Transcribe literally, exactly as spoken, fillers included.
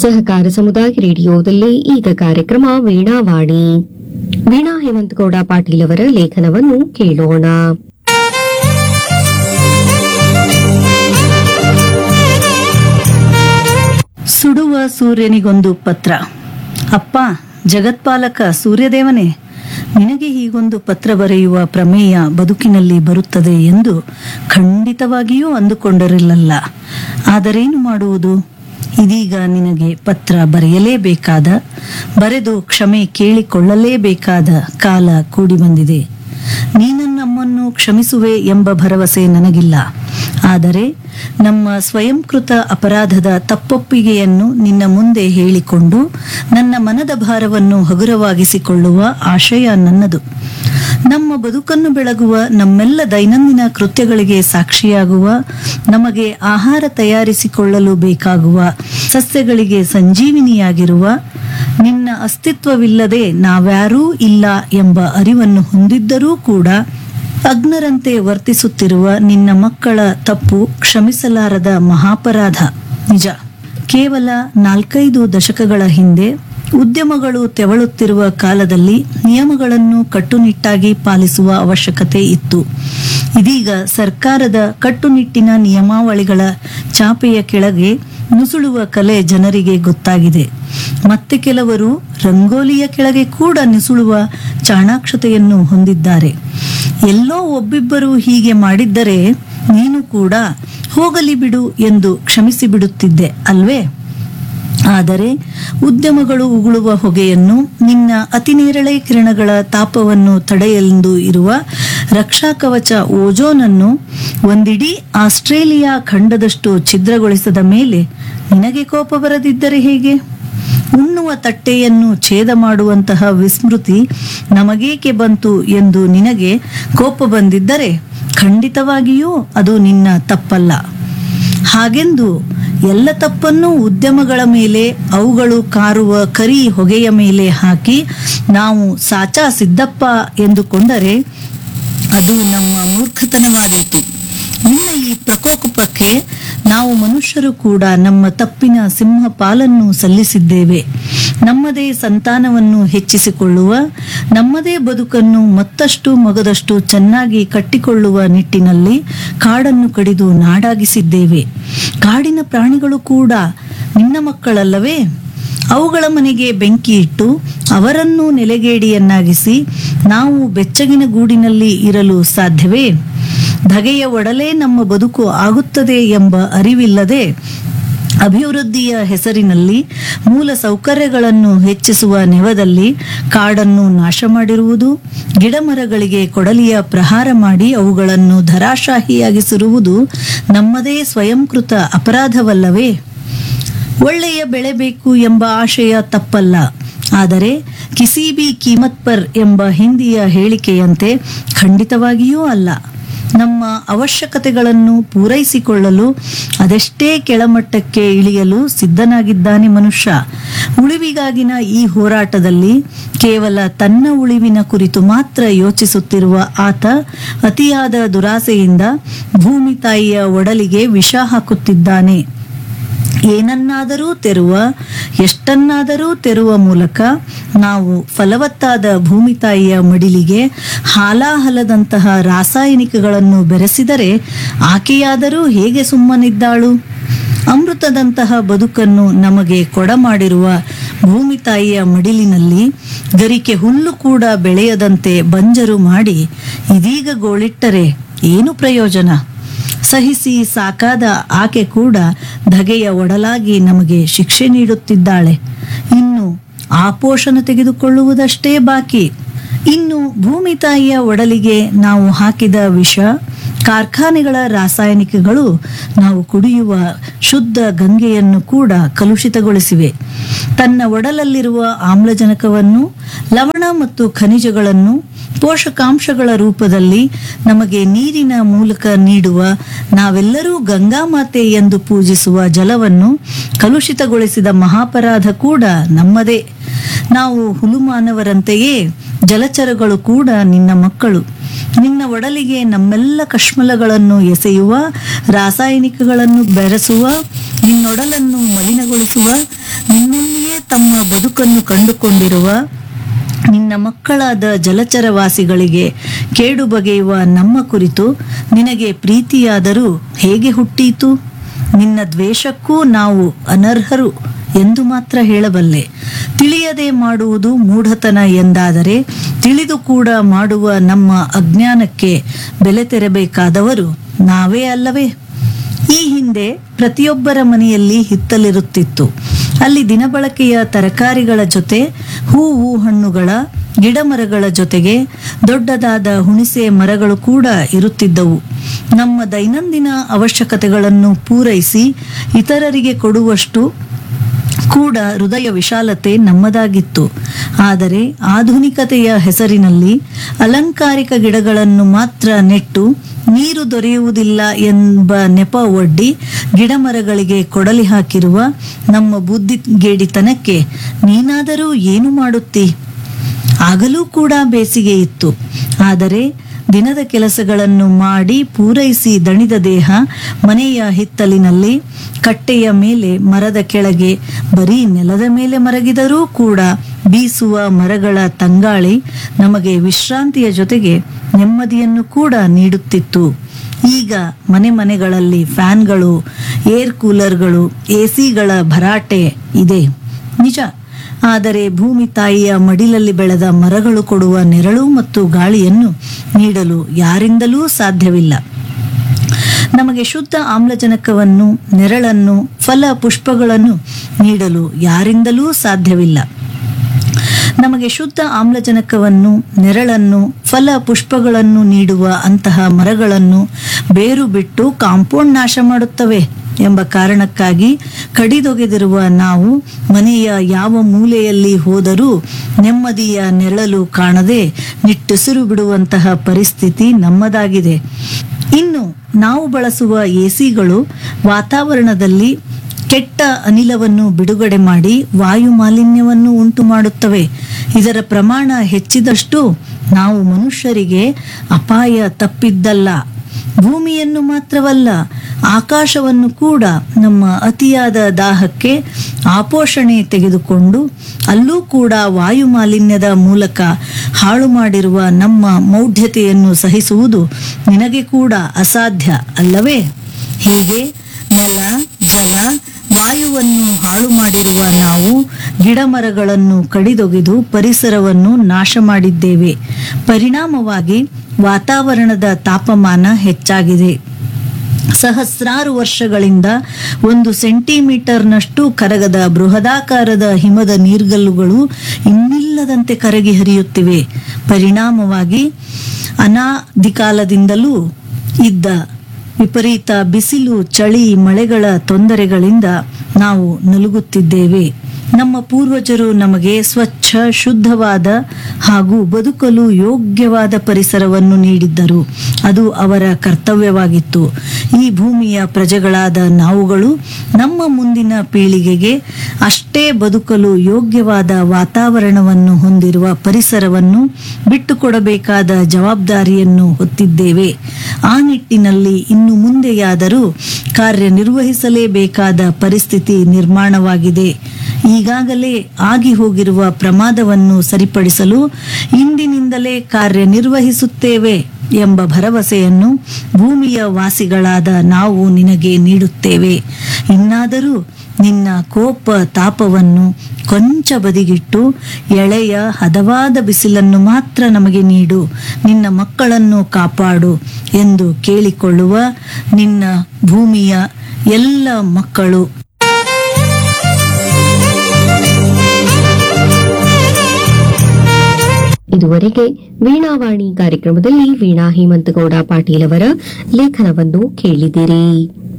ಸಹಕಾರ ಸಮುದಾಯ ರೇಡಿಯೋದಲ್ಲಿ ಈಗ ಕಾರ್ಯಕ್ರಮ ವೀಣಾವಾಣಿ. ವೀಣಾ ಹೇಮಂತಗೌಡ ಪಾಟೀಲ್ ಅವರ ಲೇಖನವನ್ನು ಕೇಳೋಣ. ಸುಡುವ ಸೂರ್ಯನಿಗೊಂದು ಪತ್ರ. ಅಪ್ಪ ಜಗತ್ಪಾಲಕ ಸೂರ್ಯದೇವನೇ, ನಿನಗೆ ಹೀಗೊಂದು ಪತ್ರ ಬರೆಯುವ ಪ್ರಮೇಯ ಬದುಕಿನಲ್ಲಿ ಬರುತ್ತದೆ ಎಂದು ಖಂಡಿತವಾಗಿಯೂ ಅಂದುಕೊಂಡಿರಲಿಲ್ಲ. ಆದರೇನು ಮಾಡುವುದು? ಇದೀಗ ನಿನಗೆ ಪತ್ರ ಬರೆಯಲೇಬೇಕಾದ, ಬರೆದು ಕ್ಷಮೆ ಕೇಳಿಕೊಳ್ಳಲೇಬೇಕಾದ ಕಾಲ ಕೂಡಿ ಬಂದಿದೆ. ನೀನು ನಮ್ಮನ್ನು ಕ್ಷಮಿಸುವೆ ಎಂಬ ಭರವಸೆ ನನಗಿಲ್ಲ. ಆದರೆ ನಮ್ಮ ಸ್ವಯಂಕೃತ ಅಪರಾಧದ ತಪ್ಪೊಪ್ಪಿಗೆಯನ್ನು ನಿನ್ನ ಮುಂದೆ ಹೇಳಿಕೊಂಡು ನನ್ನ ಮನದ ಭಾರವನ್ನು ಹಗುರವಾಗಿಸಿಕೊಳ್ಳುವ ಆಶಯ ನನ್ನದು. ನಮ್ಮ ಬದುಕನ್ನು ಬೆಳಗುವ, ನಮ್ಮೆಲ್ಲ ದೈನಂದಿನ ಕೃತ್ಯಗಳಿಗೆ ಸಾಕ್ಷಿಯಾಗುವ, ನಮಗೆ ಆಹಾರ ತಯಾರಿಸಿಕೊಳ್ಳಲು ಬೇಕಾಗುವ ಸಸ್ಯಗಳಿಗೆ ಸಂಜೀವಿನಿಯಾಗಿರುವ, ನಿನ್ನ ಅಸ್ತಿತ್ವವಿಲ್ಲದೆ ನಾವ್ಯಾರೂ ಇಲ್ಲ ಎಂಬ ಅರಿವನ್ನು ಹೊಂದಿದ್ದರೂ ಕೂಡ ಅಗ್ನರಂತೆ ವರ್ತಿಸುತ್ತಿರುವ ನಿನ್ನ ಮಕ್ಕಳ ತಪ್ಪು ಕ್ಷಮಿಸಲಾರದ ಮಹಾಪರಾಧ. ನಿಜ, ಕೇವಲ ನಾಲ್ಕೈದು ದಶಕಗಳ ಹಿಂದೆ ಉದ್ಯಮಗಳು ತೆವಳುತ್ತಿರುವ ಕಾಲದಲ್ಲಿ ನಿಯಮಗಳನ್ನು ಕಟ್ಟುನಿಟ್ಟಾಗಿ ಪಾಲಿಸುವ ಅವಶ್ಯಕತೆ ಇತ್ತು. ಇದೀಗ ಸರ್ಕಾರದ ಕಟ್ಟುನಿಟ್ಟಿನ ನಿಯಮಾವಳಿಗಳ ಚಾಪೆಯ ಕೆಳಗೆ ನುಸುಳುವ ಕಲೆ ಜನರಿಗೆ ಗೊತ್ತಾಗಿದೆ. ಮತ್ತೆ ಕೆಲವರು ರಂಗೋಲಿಯ ಕೆಳಗೆ ಕೂಡ ನುಸುಳುವ ಚಾಣಾಕ್ಷತೆಯನ್ನು ಹೊಂದಿದ್ದಾರೆ. ಎಲ್ಲೋ ಒಬ್ಬಿಬ್ಬರು ಹೀಗೆ ಮಾಡಿದ್ದರೆ ನೀನು ಕೂಡ ಹೋಗಲಿ ಬಿಡು ಎಂದು ಕ್ಷಮಿಸಿ ಬಿಡುತ್ತಿದ್ದೆ ಅಲ್ವೇ? ಆದರೆ ಉದ್ಯಮಗಳು ಉಗುಳುವ ಹೊಗೆಯನ್ನು, ನಿನ್ನ ಅತಿನೇರಳೆ ಕಿರಣಗಳ ತಾಪವನ್ನು ತಡೆಯಲೆಂದು ಇರುವ ರಕ್ಷಾ ಕವಚ ಓಜೋನನ್ನು ಒಂದಿಡೀ ಆಸ್ಟ್ರೇಲಿಯಾ ಖಂಡದಷ್ಟು ಛಿದ್ರಗೊಳಿಸದ ಮೇಲೆ ನಿನಗೆ ಕೋಪ ಬರದಿದ್ದರೆ ಹೇಗೆ? ಉಣ್ಣುವ ತಟ್ಟೆಯನ್ನು ಛೇದ ಮಾಡುವಂತಹ ವಿಸ್ಮೃತಿ ನಮಗೇಕೆ ಬಂತು ಎಂದು ನಿನಗೆ ಕೋಪ ಬಂದಿದ್ದರೆ ಖಂಡಿತವಾಗಿಯೂ ಅದು ನಿನ್ನ ತಪ್ಪಲ್ಲ. ಹಾಗೆಂದು ಎಲ್ಲ ತಪ್ಪನ್ನು ಉದ್ಯಮಗಳ ಮೇಲೆ, ಅವುಗಳು ಕಾರುವ ಕರಿ ಹೊಗೆಯ ಮೇಲೆ ಹಾಕಿ ನಾವು ಸಾಚಾ ಸಿದ್ದಪ್ಪ ಎಂದುಕೊಂಡರೆ ಅದು ನಮ್ಮ ಮೂರ್ಖತನವಾದೀತು. ನಿನ್ನ ಈ ಪ್ರಕೋಪಕ್ಕೆ ನಾವು ಮನುಷ್ಯರು ಕೂಡ ನಮ್ಮ ತಪ್ಪಿನ ಸಿಂಹ ಪಾಲನ್ನು ಸಲ್ಲಿಸಿದ್ದೇವೆ. ನಮ್ಮದೇ ಸಂತಾನವನ್ನು ಹೆಚ್ಚಿಸಿಕೊಳ್ಳುವ, ನಮ್ಮದೇ ಬದುಕನ್ನು ಮತ್ತಷ್ಟು ಮಗದಷ್ಟು ಚೆನ್ನಾಗಿ ಕಟ್ಟಿಕೊಳ್ಳುವ ನಿಟ್ಟಿನಲ್ಲಿ ಕಾಡನ್ನು ಕಡಿದು ನಾಡಾಗಿಸಿದ್ದೇವೆ. ಕಾಡಿನ ಪ್ರಾಣಿಗಳು ಕೂಡ ನಿನ್ನ ಮಕ್ಕಳಲ್ಲವೇ? ಅವುಗಳ ಮನೆಗೆ ಬೆಂಕಿ ಇಟ್ಟು ಅವರನ್ನು ನೆಲೆಗೇಡಿಯನ್ನಾಗಿಸಿ ನಾವು ಬೆಚ್ಚಗಿನ ಗೂಡಿನಲ್ಲಿ ಇರಲು ಸಾಧ್ಯವೇ? ಧಗೆಯ ಒಡಲೇ ನಮ್ಮ ಬದುಕು ಆಗುತ್ತದೆ ಎಂಬ ಅರಿವಿಲ್ಲದೆ ಅಭಿವೃದ್ಧಿಯ ಹೆಸರಿನಲ್ಲಿ ಮೂಲ ಸೌಕರ್ಯಗಳನ್ನು ಹೆಚ್ಚಿಸುವ ನೆವದಲ್ಲಿ ಕಾಡನ್ನು ನಾಶ ಮಾಡಿರುವುದು, ಗಿಡಮರಗಳಿಗೆ ಕೊಡಲಿಯ ಪ್ರಹಾರ ಮಾಡಿ ಅವುಗಳನ್ನು ಧರಾಶಾಹಿಯಾಗಿಸಿರುವುದು ನಮ್ಮದೇ ಸ್ವಯಂಕೃತ ಅಪರಾಧವಲ್ಲವೇ? ಒಳ್ಳೆಯ ಬೆಳೆ ಬೇಕು ಎಂಬ ಆಶಯ ತಪ್ಪಲ್ಲ. ಆದರೆ ಕಿಸಿ ಬಿ ಕೀಮತ್ ಪರ್ ಎಂಬ ಹಿಂದಿಯ ಹೇಳಿಕೆಯಂತೆ ಖಂಡಿತವಾಗಿಯೂ ಅಲ್ಲ. ನಮ್ಮ ಅವಶ್ಯಕತೆಗಳನ್ನು ಪೂರೈಸಿಕೊಳ್ಳಲು ಅದೆಷ್ಟೇ ಕೆಳಮಟ್ಟಕ್ಕೆ ಇಳಿಯಲು ಸಿದ್ಧನಾಗಿದ್ದಾನೆ ಮನುಷ್ಯ. ಉಳಿವಿಗಾಗಿನ ಈ ಹೋರಾಟದಲ್ಲಿ ಕೇವಲ ತನ್ನ ಉಳಿವಿನ ಕುರಿತು ಮಾತ್ರ ಯೋಚಿಸುತ್ತಿರುವ ಆತ ಅತಿಯಾದ ದುರಾಸೆಯಿಂದ ಭೂಮಿ ತಾಯಿಯ ಒಡಲಿಗೆ ವಿಷ ಹಾಕುತ್ತಿದ್ದಾನೆ. ಏನನ್ನಾದರೂ ತೆರುವ, ಎಷ್ಟನ್ನಾದರೂ ತೆರುವ ಮೂಲಕ ನಾವು ಫಲವತ್ತಾದ ಭೂಮಿ ತಾಯಿಯ ಮಡಿಲಿಗೆ ಹಾಲಾಹಲದಂತಹ ರಾಸಾಯನಿಕಗಳನ್ನು ಬೆರೆಸಿದರೆ ಆಕೆಯಾದರೂ ಹೇಗೆ ಸುಮ್ಮನಿದ್ದಾಳು? ಅಮೃತದಂತಹ ಬದುಕನ್ನು ನಮಗೆ ಕೊಡಮಾಡಿರುವ ಭೂಮಿ ತಾಯಿಯ ಮಡಿಲಿನಲ್ಲಿ ಗರಿಕೆ ಹುಲ್ಲು ಕೂಡ ಬೆಳೆಯದಂತೆ ಬಂಜರು ಮಾಡಿ ಇದೀಗ ಗೋಳಿಟ್ಟರೆ ಏನು ಪ್ರಯೋಜನ? ಸಹಿಸಿ ಸಾಕಾದ ಆಕೆ ಕೂಡ ಧಗೆಯ ಒಡಲಾಗಿ ನಮಗೆ ಶಿಕ್ಷೆ ನೀಡುತ್ತಿದ್ದಾಳೆ. ಇನ್ನು ಆ ಪೋಷಣ ತೆಗೆದುಕೊಳ್ಳುವುದಷ್ಟೇ ಬಾಕಿ. ಇನ್ನು ಭೂಮಿ ತಾಯಿಯ ಒಡಲಿಗೆ ನಾವು ಹಾಕಿದ ವಿಷ, ಕಾರ್ಖಾನೆಗಳ ರಾಸಾಯನಿಕಗಳು ನಾವು ಕುಡಿಯುವ ಶುದ್ಧ ಗಂಗೆಯನ್ನು ಕೂಡ ಕಲುಷಿತಗೊಳಿಸಿವೆ. ತನ್ನ ಒಡಲಲ್ಲಿರುವ ಆಮ್ಲಜನಕವನ್ನು, ಲವಣ ಮತ್ತು ಖನಿಜಗಳನ್ನು ಪೋಷಕಾಂಶಗಳ ರೂಪದಲ್ಲಿ ನಮಗೆ ನೀರಿನ ಮೂಲಕ ನೀಡುವ, ನಾವೆಲ್ಲರೂ ಗಂಗಾ ಮಾತೆ ಎಂದು ಪೂಜಿಸುವ ಜಲವನ್ನು ಕಲುಷಿತಗೊಳಿಸಿದ ಮಹಾಪರಾಧ ಕೂಡ ನಮ್ಮದೇ. ನಾವು ಹುಲುಮಾನವರಂತೆಯೇ ಜಲಚರಗಳು ಕೂಡ ನಿನ್ನ ಮಕ್ಕಳು. ನಿನ್ನ ಒಡಲಿಗೆ ನಮ್ಮೆಲ್ಲ ಕಶ್ಮಲಗಳನ್ನು ಎಸೆಯುವ, ರಾಸಾಯನಿಕಗಳನ್ನು ಬೆರೆಸುವ, ನಿನ್ನೊಡಲನ್ನು ಮಲಿನಗೊಳಿಸುವ, ನಿನ್ನಲ್ಲಿಯೇ ತಮ್ಮ ಬದುಕನ್ನು ಕಂಡುಕೊಂಡಿರುವ ನಿನ್ನ ಮಕ್ಕಳಾದ ಜಲಚರವಾಸಿಗಳಿಗೆ ಕೇಡು ಬಗೆಯುವ ನಮ್ಮ ಕುರಿತು ನಿನಗೆ ಪ್ರೀತಿಯಾದರೂ ಹೇಗೆ ಹುಟ್ಟೀತು? ನಿನ್ನ ದ್ವೇಷಕ್ಕೂ ನಾವು ಅನರ್ಹರು ಎಂದು ಮಾತ್ರ ಹೇಳಬಲ್ಲೆ. ತಿಳಿಯದೆ ಮಾಡುವುದು ಮೂಢತನ ಎಂದಾದರೆ ತಿಳಿದು ಕೂಡ ಮಾಡುವ ನಮ್ಮ ಅಜ್ಞಾನಕ್ಕೆ ಬೆಲೆ ತೆರಬೇಕಾದವರು ನಾವೇ ಅಲ್ಲವೇ? ಈ ಹಿಂದೆ ಪ್ರತಿಯೊಬ್ಬರ ಮನೆಯಲ್ಲಿ ಹಿತ್ತಲಿರುತ್ತಿತ್ತು. ಅಲ್ಲಿ ದಿನಬಳಕೆಯ ತರಕಾರಿಗಳ ಜೊತೆ ಹೂವು ಹಣ್ಣುಗಳ ಗಿಡಮರಗಳ ಜೊತೆಗೆ ದೊಡ್ಡದಾದ ಹುಣಿಸೆ ಮರಗಳು ಕೂಡ ಇರುತ್ತಿದ್ದವು. ನಮ್ಮ ದೈನಂದಿನ ಅವಶ್ಯಕತೆಗಳನ್ನು ಪೂರೈಸಿ ಇತರರಿಗೆ ಕೊಡುವಷ್ಟು ಕೂಡ ಹೃದಯ ವಿಶಾಲತೆ ನಮ್ಮದಾಗಿತ್ತು. ಆದರೆ ಆಧುನಿಕತೆಯ ಹೆಸರಿನಲ್ಲಿ ಅಲಂಕಾರಿಕ ಗಿಡಗಳನ್ನು ಮಾತ್ರ ನೆಟ್ಟು ನೀರು ದೊರೆಯುವುದಿಲ್ಲ ಎಂಬ ನೆಪ ಒಡ್ಡಿ ಗಿಡಮರಗಳಿಗೆ ಕೊಡಲಿ ಹಾಕಿರುವ ನಮ್ಮ ಬುದ್ಧಿಗೇಡಿತನಕ್ಕೆ ನೀನಾದರೂ ಏನು ಮಾಡುತ್ತಿ? ಆಗಲೂ ಕೂಡ ಬೇಸಿಗೆ ಇತ್ತು. ಆದರೆ ದಿನದ ಕೆಲಸಗಳನ್ನು ಮಾಡಿ ಪೂರೈಸಿ ದಣಿದ ದೇಹ ಮನೆಯ ಹಿತ್ತಲಿನಲ್ಲಿ ಕಟ್ಟೆಯ ಮೇಲೆ ಮರದ ಕೆಳಗೆ ಬರೀ ನೆಲದ ಮೇಲೆ ಮರಗಿದರೂ ಕೂಡ ಬೀಸುವ ಮರಗಳ ತಂಗಾಳಿ ನಮಗೆ ವಿಶ್ರಾಂತಿಯ ಜೊತೆಗೆ ನೆಮ್ಮದಿಯನ್ನು ಕೂಡ ನೀಡುತ್ತಿತ್ತು. ಈಗ ಮನೆ ಮನೆಗಳಲ್ಲಿ ಫ್ಯಾನ್ಗಳು, ಏರ್ ಕೂಲರ್ಗಳು, ಎಸಿಗಳ ಭರಾಟೆ ಇದೆ ನಿಜ. ಆದರೆ ಭೂಮಿ ತಾಯಿಯ ಮಡಿಲಲ್ಲಿ ಬೆಳೆದ ಮರಗಳು ಕೊಡುವ ನೆರಳು ಮತ್ತು ಗಾಳಿಯನ್ನು ನೀಡಲು ಯಾರಿಂದಲೂ ಸಾಧ್ಯವಿಲ್ಲ. ನಮಗೆ ಶುದ್ಧ ಆಮ್ಲಜನಕವನ್ನು, ನೆರಳನ್ನು, ಫಲ ಪುಷ್ಪಗಳನ್ನು ನೀಡಲು ಯಾರಿಂದಲೂ ಸಾಧ್ಯವಿಲ್ಲ. ನಮಗೆ ಶುದ್ಧ ಆಮ್ಲಜನಕವನ್ನು, ನೆರಳನ್ನು, ಫಲ ಪುಷ್ಪಗಳನ್ನು ನೀಡುವ ಅಂತಹ ಮರಗಳನ್ನು ಬೇರು ಬಿಟ್ಟು ಕಾಂಪೌಂಡ್ ನಾಶ ಮಾಡುತ್ತವೆ ಎಂಬ ಕಾರಣಕ್ಕಾಗಿ ಕಡಿದೊಗೆದಿರುವ ನಾವು ಮನೆಯ ಯಾವ ಮೂಲೆಯಲ್ಲಿ ಹೋದರೂ ನೆಮ್ಮದಿಯ ನೆರಳು ಕಾಣದೆ ನಿಟ್ಟುಸಿರು ಬಿಡುವಂತಹ ಪರಿಸ್ಥಿತಿ ನಮ್ಮದಾಗಿದೆ. ಇನ್ನು ನಾವು ಬಳಸುವ ಎಸಿಗಳು ವಾತಾವರಣದಲ್ಲಿ ಕೆಟ್ಟ ಅನಿಲವನ್ನು ಬಿಡುಗಡೆ ಮಾಡಿ ವಾಯು ಮಾಲಿನ್ಯವನ್ನು ಉಂಟು ಮಾಡುತ್ತವೆ. ಇದರ ಪ್ರಮಾಣ ಹೆಚ್ಚಿದಷ್ಟು ನಾವು ಮನುಷ್ಯರಿಗೆ ಅಪಾಯ ತಪ್ಪಿದ್ದಲ್ಲ. ಭೂಮಿಯನ್ನು ಮಾತ್ರವಲ್ಲ, ಆಕಾಶವನ್ನು ಕೂಡ ನಮ್ಮ ಅತಿಯಾದ ದಾಹಕ್ಕೆ ಆಪೋಷಣೆ ತೆಗೆದುಕೊಂಡು ಅಲ್ಲೂ ಕೂಡ ವಾಯು ಮಾಲಿನ್ಯದ ಮೂಲಕ ಹಾಳು ಮಾಡಿರುವ ನಮ್ಮ ಮೌಢ್ಯತೆಯನ್ನು ಸಹಿಸುವುದು ನಿನಗೆ ಕೂಡ ಅಸಾಧ್ಯ ಅಲ್ಲವೇ? ಹೀಗೆ ನೆಲ, ಜಲ, ವಾಯುವನ್ನು ಹಾಳು ಮಾಡಿರುವ ನಾವು ಗಿಡಮರಗಳನ್ನು ಕಡಿದೊಗೆದು ಪರಿಸರವನ್ನು ನಾಶ ಮಾಡಿದ್ದೇವೆ. ಪರಿಣಾಮವಾಗಿ ವಾತಾವರಣದ ತಾಪಮಾನ ಹೆಚ್ಚಾಗಿದೆ. ಸಹಸ್ರಾರು ವರ್ಷಗಳಿಂದ ಒಂದು ಸೆಂಟಿಮೀಟರ್ನಷ್ಟು ಕರಗದ ಬೃಹದಾಕಾರದ ಹಿಮದ ನೀರ್ಗಲ್ಲುಗಳು ಇನ್ನಿಲ್ಲದಂತೆ ಕರಗಿ ಹರಿಯುತ್ತಿವೆ. ಪರಿಣಾಮವಾಗಿ ಅನಾದಿಕಾಲದಿಂದಲೂ ಇದ್ದ ವಿಪರೀತ ಬಿಸಿಲು, ಚಳಿ, ಮಳೆಗಳ ತೊಂದರೆಗಳಿಂದ ನಾವು ನಲುಗುತ್ತಿದ್ದೇವೆ. ನಮ್ಮ ಪೂರ್ವಜರು ನಮಗೆ ಸ್ವಚ್ಛ, ಶುದ್ಧವಾದ ಹಾಗೂ ಬದುಕಲು ಯೋಗ್ಯವಾದ ಪರಿಸರವನ್ನು ನೀಡಿದ್ದರು. ಅದು ಅವರ ಕರ್ತವ್ಯವಾಗಿತ್ತು. ಈ ಭೂಮಿಯ ಪ್ರಜೆಗಳಾದ ನಾವುಗಳು ನಮ್ಮ ಮುಂದಿನ ಪೀಳಿಗೆಗೆ ಅಷ್ಟೇ ಬದುಕಲು ಯೋಗ್ಯವಾದ ವಾತಾವರಣವನ್ನು ಹೊಂದಿರುವ ಪರಿಸರವನ್ನು ಬಿಟ್ಟುಕೊಡಬೇಕಾದ ಜವಾಬ್ದಾರಿಯನ್ನು ಹೊತ್ತಿದ್ದೇವೆ. ಆ ನಿಟ್ಟಿನಲ್ಲಿ ಇನ್ನು ಮುಂದೆಯಾದರೂ ಕಾರ್ಯನಿರ್ವಹಿಸಲೇಬೇಕಾದ ಪರಿಸ್ಥಿತಿ ನಿರ್ಮಾಣವಾಗಿದೆ. ಈಗಾಗಲೇ ಆಗಿ ಹೋಗಿರುವ ಪ್ರಮಾದವನ್ನು ಸರಿಪಡಿಸಲು ಇಂದಿನಿಂದಲೇ ಕಾರ್ಯನಿರ್ವಹಿಸುತ್ತೇವೆ ಎಂಬ ಭರವಸೆಯನ್ನು ಭೂಮಿಯ ವಾಸಿಗಳಾದ ನಾವು ನಿನಗೆ ನೀಡುತ್ತೇವೆ. ಇನ್ನಾದರೂ ನಿನ್ನ ಕೋಪ ತಾಪವನ್ನು ಕೊಂಚ ಬದಿಗಿಟ್ಟು ಎಳೆಯ ಹದವಾದ ಬಿಸಿಲನ್ನು ಮಾತ್ರ ನಮಗೆ ನೀಡು, ನಿನ್ನ ಮಕ್ಕಳನ್ನು ಕಾಪಾಡು ಎಂದು ಕೇಳಿಕೊಳ್ಳುವ ನಿನ್ನ ಭೂಮಿಯ ಎಲ್ಲ ಮಕ್ಕಳು. ಇದುವರೆಗೆ ವೀಣಾವಾಣಿ ಕಾರ್ಯಕ್ರಮದಲ್ಲಿ ವೀಣಾ ಹೇಮಂತಗೌಡ ಪಾಟೀಲ್ ಅವರ ಲೇಖನವನ್ನು ಕೇಳಿದಿರಿ.